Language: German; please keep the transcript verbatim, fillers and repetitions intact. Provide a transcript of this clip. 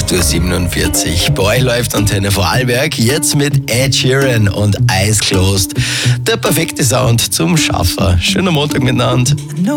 acht Uhr siebenundvierzig. Bei euch läuft Antenne Vorarlberg jetzt mit Ed Sheeran und Eyes Closed. Der perfekte Sound zum Schaffen. Schönen Montag miteinander.